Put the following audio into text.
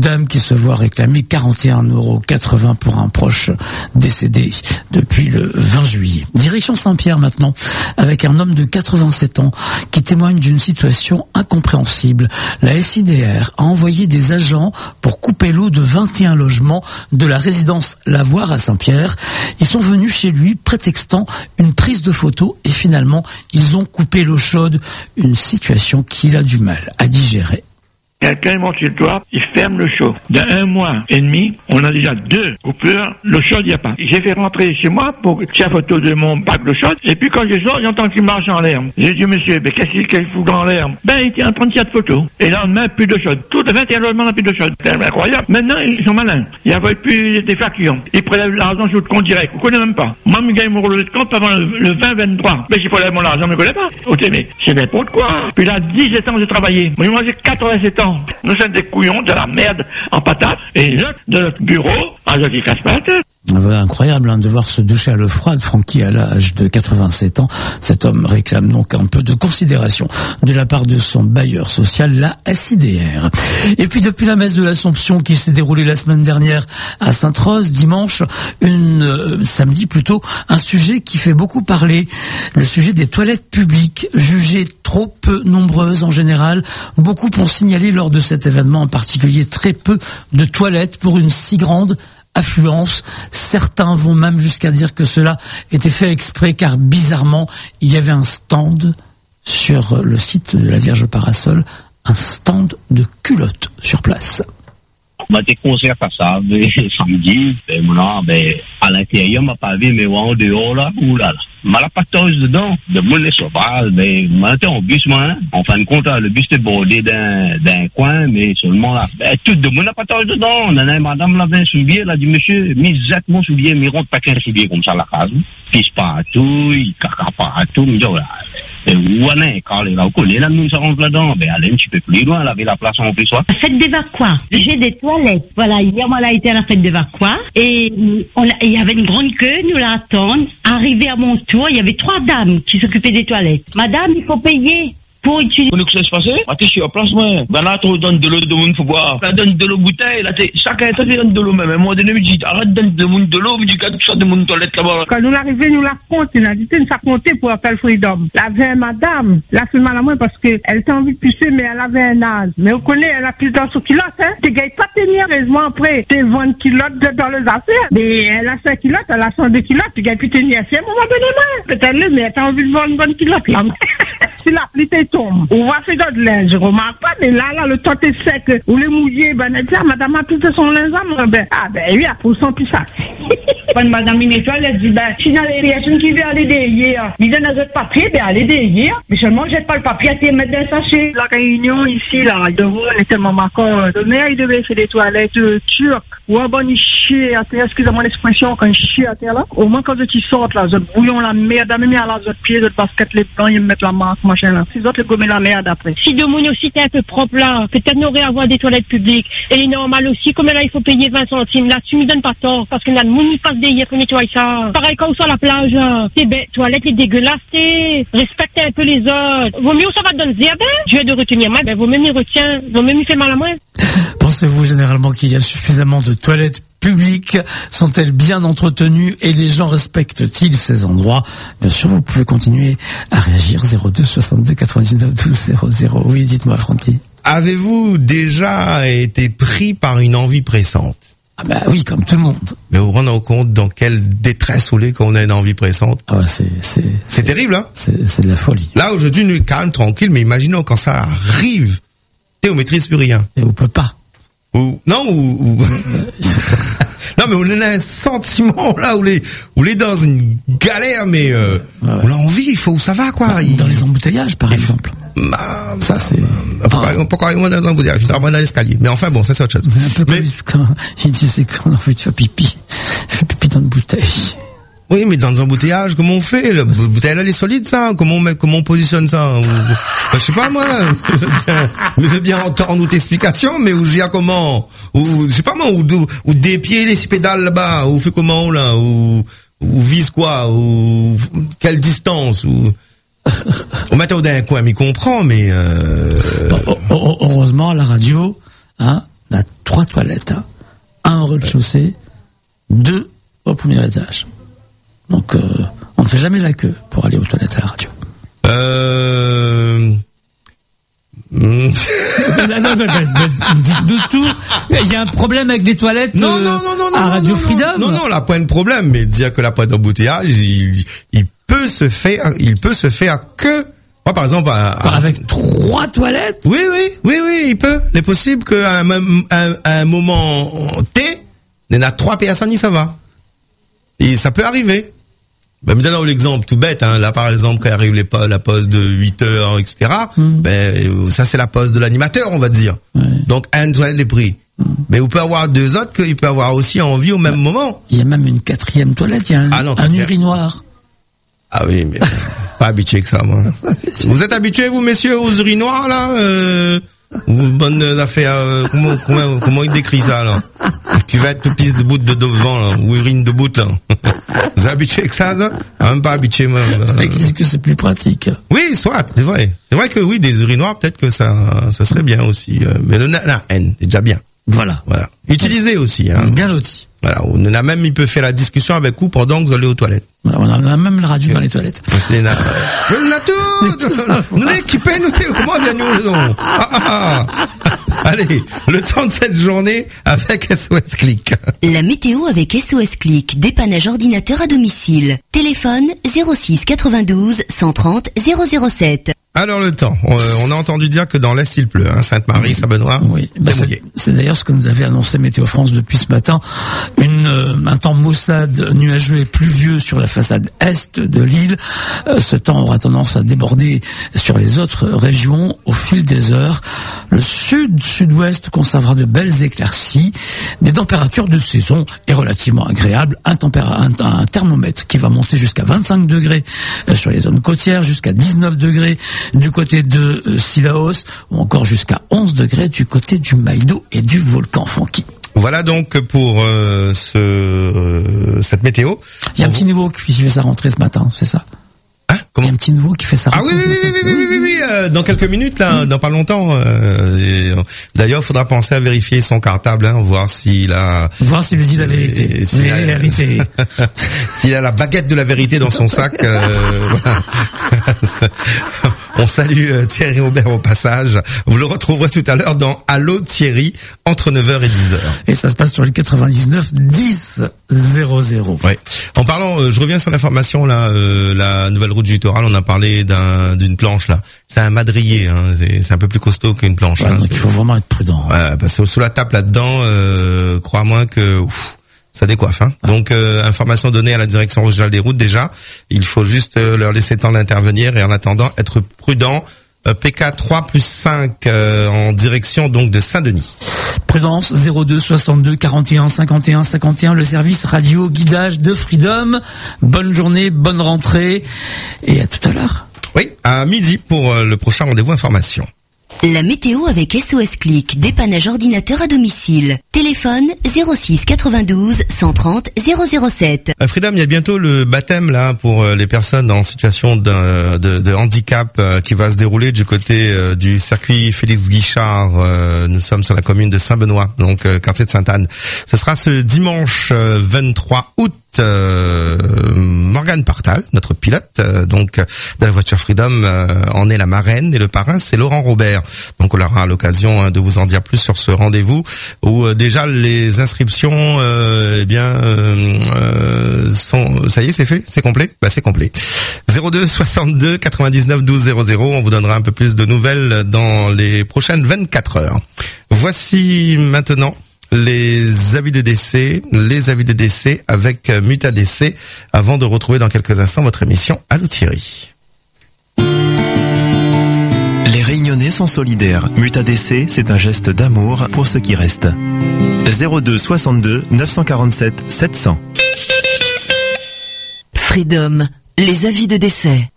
dame qui se voit réclamer 41,80 € pour un proche décédé depuis le 20 juillet. Direction Saint-Pierre maintenant, avec un homme de 87 ans qui témoigne d'une situation incompréhensible. La SIDR a envoyé des agents pour couper l'eau de 21 logements de la résidence Lavoir à Saint-Pierre. Ils sont venus chez lui prétextant une prise de photo et finalement ils ont coupé l'eau chaude, une situation qu'il a du mal à digérer. Quelqu'un monte chez toi, il ferme le chaud. Dans 1 mois et demi, on a déjà 2 coupures, l'eau chaude, il n'y a pas. J'ai fait rentrer chez moi pour tirer la photo de mon bac d'eau chaude, et puis quand je sors, j'entends qu'il marche en l'air. J'ai dit, monsieur, mais qu'est-ce qu'il fout dans l'air? Il était en train de tirer de photos. Et là, on met plus d'eau chaude. Tout de 21 logements n'a plus d'eau chaude. C'est incroyable. Maintenant, ils sont malins. Ils n'envoient plus des factures. Ils prélèvent l'argent sur le compte direct. Vous ne connaissez même pas. Moi, je gagne mon relevé de compte avant le 20-23. Mais j'ai prélève mon argent, je ne connais pas. Mais c'est n'importe quoi. Puis là, 17 ans, j'ai travaillé. Moi, j'ai 87 ans. Nous sommes des couillons, de la merde en patate, et là, de notre bureau, à la casse-pâte. Incroyable de voir se doucher à l'eau froide. Francky, à l'âge de 87 ans, cet homme réclame donc un peu de considération de la part de son bailleur social, la SIDR. Et puis depuis la messe de l'Assomption qui s'est déroulée la semaine dernière à Sainte-Rose, dimanche, samedi plutôt, un sujet qui fait beaucoup parler, le sujet des toilettes publiques, jugées trop peu nombreuses en général. Beaucoup ont signalé lors de cet événement en particulier très peu de toilettes pour une si grande affluence. Certains vont même jusqu'à dire que cela était fait exprès car bizarrement, il y avait un stand sur le site de la Vierge Parasol, un stand de culottes sur place. On été concert à ça, samedi, à l'intérieur, m'a pas vu, mais en dehors là, oulala. La patoise dedans, de monde sauvage, maintenant, au bus, en fin de compte, le bus est bordé d'un coin, mais seulement là, tout de monde la patoise dedans. On a une madame là, un soulier, elle a dit, monsieur, mis mon soulier, mais rentre pas qu'un soulier comme ça, la case. Pisse partout, il caca partout, mais voilà. Ouais, quand les là, là, nous, ça rentre là-dedans. Allez, un petit peu plus loin, elle avait la place en plus, soit. Fête des Vacois. J'ai des toilettes. Voilà, hier, moi, là, été à la fête des Vacois. Et, il y avait une grande queue, nous l'attendons. Arrivé à mon tour, il y avait 3 dames qui s'occupaient des toilettes. Madame, il faut payer pour utiliser. Vous que ça se passait? Je suis en place, moi. Là, tu donnes de l'eau, de monde, faut boire. Là, donne de l'eau bouteille, là, chacun, ça donne de l'eau, même. Moi, je dis, arrête de donner de l'eau, mais tu gardes tout ça de mon toilette là-bas. Quand nous l'arrivée, nous la comptons, nous a dit, nous a compté pour appeler Freedom. La vieille madame, la fait mal à moi parce qu'elle était envie de pisser, mais elle avait un âge. Mais on connaît, elle a plus dans son culotte, hein. Tu gagnes pas tenir, heureusement, après, t'es 20 culottes dans les affaires. Mais elle a 5 culottes, elle a 102 culottes, tu gagnes plus tenir. C'est un moment donné, peut-être, mais elle a envie de vendre une bonne culotte, là. Si la pluie tombe, on va faire d'autres linge, je remarque pas, mais là, le temps est sec, ou les mouillés, madame a tout son linge, oui, pour son plus ça. Quand madame Minétoile, elle dit, si dans les personnes qui veulent aller derrière, ils donnent notre papier, allez derrière, mais seulement, jette pas le papier, à te mettre dans le sachet. La réunion ici, là, devant, on est tellement marquant. Le maire, il devait faire des toilettes turques, ou un bon chier à terre, excusez-moi l'expression, quand il chie à terre, là. Au moins, quand tu sortes, là, je bouillon la merde, même à la pied, de basket, les blancs, ils mettent la marque, machin, là. C'est autres, ils gomment la merde après. Si de mon aussi t'es un peu propre, là, peut-être n'aurait à avoir des toilettes publiques. Et il est normal aussi, comme là, il faut payer 20 centimes. Là, tu me donnes pas tort, parce que là, le monde, il passe derrière pour nettoyer ça. Pareil, quand on sort à la plage, t'es bête, toilette est dégueulasse, respecte un peu les autres. Vaut mieux, ça va te donner je vais de retenir moi, vaut mieux m'y retient, vaut mieux m'y fait mal à moi. Pensez-vous généralement qu'il y a suffisamment de toilettes publiques? Sont-elles bien entretenues et les gens respectent-ils ces endroits? Bien sûr, vous pouvez continuer à réagir. 02 62 99 12 00. Oui, dites-moi, Francky. Avez-vous déjà été pris par une envie pressante? Ah bah oui, comme tout le monde. Mais vous vous rendez compte dans quelle détresse on est quand on a une envie pressante? Ah ouais, c'est terrible, hein? C'est de la folie. Là, aujourd'hui, nous calme, tranquille, mais imaginons quand ça arrive, on maîtrise plus rien. Et on peut pas. Non, mais on a un sentiment là où on est dans une galère, mais on a envie, il faut où ça va, quoi. Dans les embouteillages, par exemple. Ça, c'est... Pas carrément dans les embouteillages, je travaille dans l'escalier. Mais enfin, bon, ça, c'est autre chose. Un peu comme quand il disait qu'on a envie de faire pipi. Fait pipi dans une bouteille. Oui, mais dans les embouteillages, comment on fait? La bouteille, là, elle est solide, ça. Comment on positionne ça? Je sais pas, moi. Je veux bien entendre tes explications, mais où je dis comment? Je sais pas, moi, ou des pieds, les 6 pédales là-bas, ou fait comment, là? Ou vise quoi? Ou quelle distance? Ou on met d'un coin, mais comprend, mais heureusement, à la radio, hein, on a 3 toilettes, hein. 1 au rez-de-chaussée, 2 au premier étage. Donc, on ne fait jamais la queue pour aller aux toilettes à la radio. Dites-nous tout. Il y a un problème avec les toilettes à Radio Freedom. Non, là, pas de problème, mais dire que la pas d'embouteillage, il peut se faire que, moi, par exemple, avec 3 toilettes? Oui, il peut. Il est possible qu'à un moment T, il y en a 3 personnes, ça va. Et ça peut arriver. Ben, me donne l'exemple tout bête, hein. Là, par exemple, quand arrive la pause de 8h, etc., ça, c'est la pause de l'animateur, on va dire. Ouais. Donc, un toilette est pris. Mais vous pouvez avoir 2 autres qu'il peut avoir aussi envie au même moment. Il y a même une 4e toilette, il y a un urinoir. Ah oui, mais pas habitué que ça, moi. Vous êtes habitués, vous, messieurs, aux urinoirs, là? Bonne affaire, comment il décrit ça, là? Cuvette de pisse de bout de devant, là, ou urine de bout, là. Vous êtes habitué que ça? Même pas habitué, moi. C'est que c'est plus pratique. Oui, soit, c'est vrai. C'est vrai que oui, des urinoirs, peut-être que ça serait bien aussi. Mais la haine, c'est déjà bien. Voilà. Utilisez aussi, hein. Bien loti. Voilà. On a même, il peut faire la discussion avec vous pendant que vous allez aux toilettes. Voilà, on a même la radio dans les toilettes. On a tout. Nous équipés, comment bien nous, Allez, le temps de cette journée avec SOS Click. La météo avec SOS Click, dépannage ordinateur à domicile. Téléphone 06 92 130 007. Alors le temps, on a entendu dire que dans l'Est il pleut, hein, Sainte-Marie, Saint-Benoît, oui. C'est d'ailleurs ce que nous avait annoncé Météo France depuis ce matin, un temps maussade, nuageux et pluvieux sur la façade est de l'île. Ce temps aura tendance à déborder sur les autres régions au fil des heures. Le sud-ouest conservera de belles éclaircies, des températures de saison et relativement agréables, un thermomètre qui va monter jusqu'à 25 degrés sur les zones côtières, jusqu'à 19 degrés du côté de Sillaos, ou encore jusqu'à 11 degrés du côté du Maïdo et du volcan Franqui. Voilà donc pour cette météo. Il y a un petit nouveau qui fait sa rentrée ce matin, c'est ça? Comment? Il y a un petit nouveau qui fait sa rentrée. Oui, dans quelques minutes, là, dans pas longtemps. D'ailleurs, il faudra penser à vérifier son cartable, hein, voir s'il lui dit la vérité. S'il a la baguette de la vérité dans son sac. Voilà. On salue Thierry Aubert au passage. Vous le retrouverez tout à l'heure dans Allô Thierry, entre 9h et 10h. Et ça se passe sur le 99 10 00. Ouais. En parlant, je reviens sur l'information là, la nouvelle route du littoral, on a parlé d'une planche là. C'est un madrier, hein, c'est un peu plus costaud qu'une planche. Ouais, donc il faut vraiment être prudent. Ouais, parce que sous la table là-dedans, crois-moi que ça décoiffe, hein. Donc information donnée à la direction régionale des routes déjà. Il faut juste leur laisser le temps d'intervenir et en attendant être prudent. PK 3+5 en direction donc de Saint-Denis. Prudence 02 62 41 51 51, le service radio guidage de Freedom. Bonne journée, bonne rentrée et à tout à l'heure. Oui, à midi pour le prochain rendez-vous information. La météo avec SOS Click, dépannage ordinateur à domicile. Téléphone 06 92 130 007. Freedom, il y a bientôt le baptême là pour les personnes en situation de handicap qui va se dérouler du côté du circuit Félix Guichard. Nous sommes sur la commune de Saint-Benoît, donc quartier de Sainte-Anne. Ce sera ce dimanche 23 août. Morgane Partal, notre pilote, donc de la voiture Freedom, en est la marraine et le parrain c'est Laurent Robert. Donc on aura l'occasion de vous en dire plus sur ce rendez-vous où déjà les inscriptions sont, ça y est, c'est fait, c'est complet. C'est complet. 02 62 99 12 00. On vous donnera un peu plus de nouvelles dans les prochaines 24 heures. Voici maintenant les avis de décès avec Mutadc avant de retrouver dans quelques instants votre émission Allô Thierry. Les Réunionnais sont solidaires. Mutadc, c'est un geste d'amour pour ceux qui restent. 02 62 947 700. Freedom, les avis de décès.